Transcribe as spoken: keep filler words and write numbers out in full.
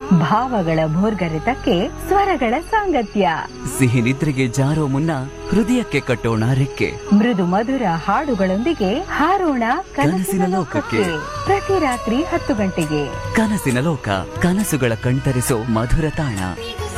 ಭಾವಗಳ ಭೋರ್ಗರೆತಕ್ಕೆ ಸ್ವರಗಳ ಸಾಂಗತ್ಯ. ಸಿಹಿ ನಿದ್ರೆಗೆ ಜಾರೋ ಮುನ್ನ ಹೃದಯಕ್ಕೆ ಕಟ್ಟೋಣ ರೆಕ್ಕೆ. ಮೃದು ಮಧುರ ಹಾಡುಗಳೊಂದಿಗೆ ಹಾರೋಣ ಕನಸಿನ ಲೋಕಕ್ಕೆ. ಪ್ರತಿ ರಾತ್ರಿ ಹತ್ತು ಗಂಟೆಗೆ ಕನಸಿನ ಲೋಕ, ಕನಸುಗಳ ಕಣ್ತರಿಸೋ ಮಧುರ ತಾಣ.